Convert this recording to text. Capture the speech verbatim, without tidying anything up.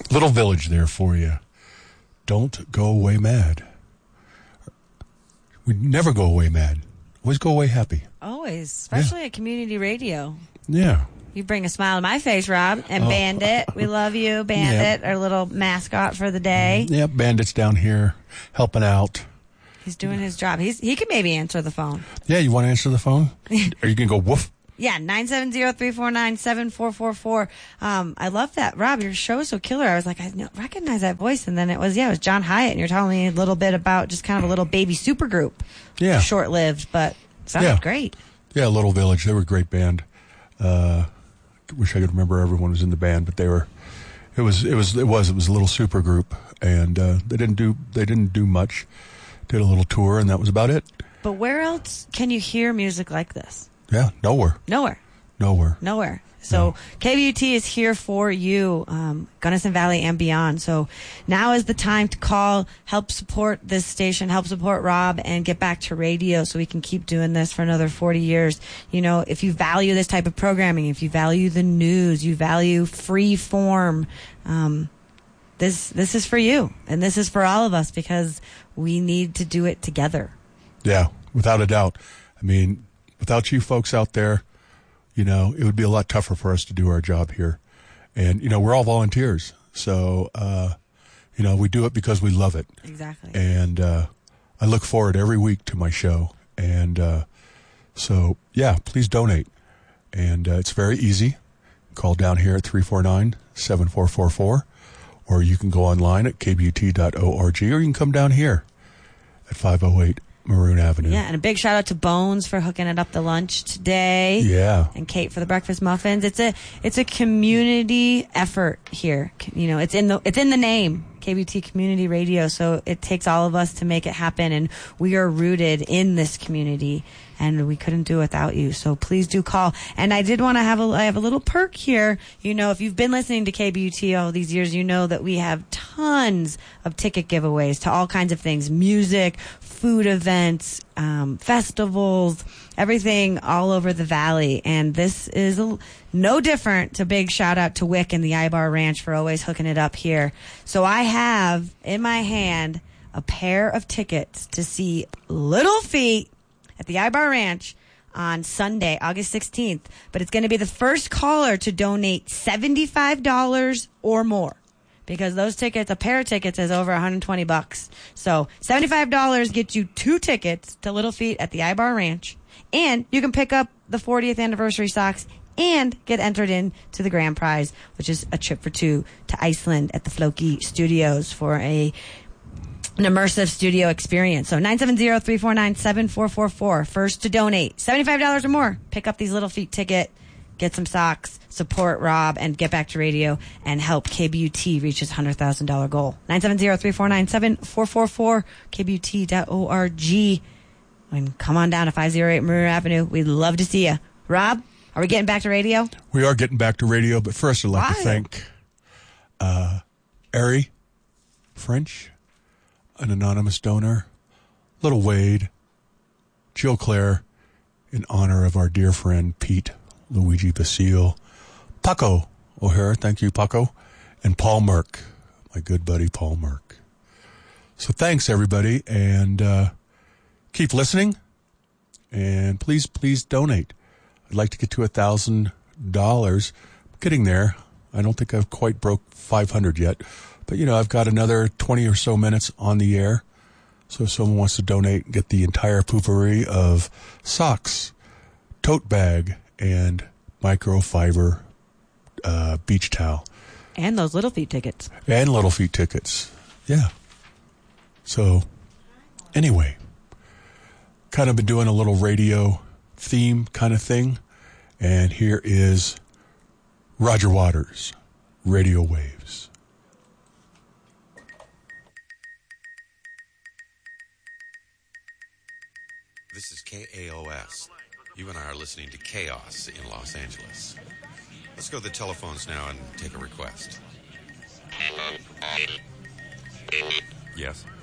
Little Village there for you. Don't go away mad. We never go away mad. Always go away happy. Always, especially yeah. at community radio. Yeah. You bring a smile to my face, Rob. And oh. Bandit, we love you. Bandit, yeah. our little mascot for the day. Yeah, Bandit's down here helping out. He's doing his job. He's He can maybe answer the phone. Yeah, you want to answer the phone? Are you going to go woof? Yeah, nine seven zero, three four nine, seven four four four. Um, I love that. Rob, your show is so killer. I was like, I recognize that voice. And then it was, yeah, it was John Hyatt. And you're telling me a little bit about just kind of a little baby supergroup. Yeah. Short-lived, but sounded yeah. great. Yeah, Little Village. They were a great band. Uh, wish I could remember everyone was in the band, but they were, it was, it was, it was, it was a little supergroup. And, uh, they didn't do, they didn't do much. Did a little tour and that was about it. But where else can you hear music like this? Yeah, nowhere. Nowhere. Nowhere. Nowhere. So no. K B U T is here for you, um, Gunnison Valley and beyond. So now is the time to call, help support this station, help support Rob, and get back to radio so we can keep doing this for another forty years. You know, if you value this type of programming, if you value the news, you value free form, um, this this is for you, and this is for all of us because we need to do it together. Yeah, without a doubt. I mean, without you folks out there, you know, it would be a lot tougher for us to do our job here. And, you know, we're all volunteers. So, uh, you know, we do it because we love it. Exactly. And uh, I look forward every week to my show. And uh, so, yeah, please donate. And uh, it's very easy. Call down here at three four nine, seven four four four. Or you can go online at k b u t dot org. Or you can come down here at five oh eight Maroon Avenue. Yeah, and a big shout out to Bones for hooking it up to lunch today. Yeah. And Kate for the breakfast muffins. It's a it's a community effort here. You know, it's in the it's in the name, K B T Community Radio. So it takes all of us to make it happen, and we are rooted in this community, and we couldn't do it without you. So please do call. And I did want to have a I have a little perk here. You know, if you've been listening to K B U T all these years, you know that we have tons of ticket giveaways to all kinds of things: music, food events, um, festivals, everything all over the valley. And this is a, no different. To big shout out to Wick and the Ibar Ranch for always hooking it up here. So I have in my hand a pair of tickets to see Little Feat at the Ibar Ranch on Sunday, August sixteenth. But it's going to be the first caller to donate seventy-five dollars or more. Because those tickets, a pair of tickets is over one hundred twenty bucks. So seventy-five dollars gets you two tickets to Little Feat at the Ibar Ranch. And you can pick up the fortieth anniversary socks and get entered into the grand prize, which is a trip for two to Iceland at the Floki Studios for a an immersive studio experience. So nine seven zero, three four nine, seven four four four. First to donate seventy-five dollars or more. Pick up these Little Feat ticket. Get some socks, support Rob, and get back to radio and help K B U T reach its one hundred thousand dollars goal. nine seven zero, three four nine, seven four four four, k b u t dot org. And come on down to five oh eight Maroon Avenue. We'd love to see you. Rob, are we getting back to radio? We are getting back to radio, but first I'd like Why? to thank uh, Ari French, an anonymous donor, Little Wade, Jill Clare, in honor of our dear friend Pete Luigi Basile, Paco O'Hara, thank you, Paco, and Paul Merck, my good buddy Paul Merck. So thanks, everybody, and uh, keep listening, and please, please donate. I'd like to get to one thousand dollars. I'm getting there. I don't think I've quite broke five hundred yet, but, you know, I've got another twenty or so minutes on the air, so if someone wants to donate, get the entire poopery of socks, tote bag, and microfiber uh, beach towel. And those Little Feat tickets. And Little Feat tickets. Yeah. So, anyway, kind of been doing a little radio theme kind of thing. And here is Roger Waters, Radio Waves. This is K A O S. You and I are listening to Chaos in Los Angeles. Let's go to the telephones now and take a request. Yes?